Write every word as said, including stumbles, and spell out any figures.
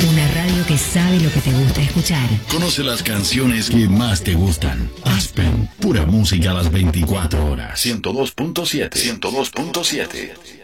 Una radio que sabe lo que te gusta escuchar. Conoce las canciones que más te gustan. Aspen, pura música a las veinticuatro horas. ciento dos punto siete. ciento dos punto siete.